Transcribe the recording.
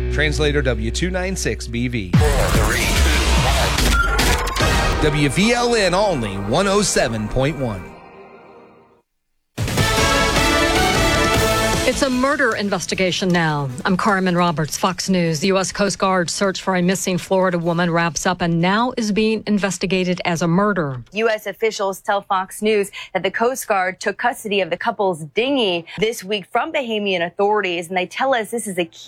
Translator W296BV. WVLN only 107.1. It's a murder investigation now. I'm Carmen Roberts, Fox News. The U.S. Coast Guard search for a missing Florida woman wraps up and now is being investigated as a murder. U.S. officials tell Fox News that the Coast Guard took custody of the couple's dinghy this week from Bahamian authorities, and they tell us this is a key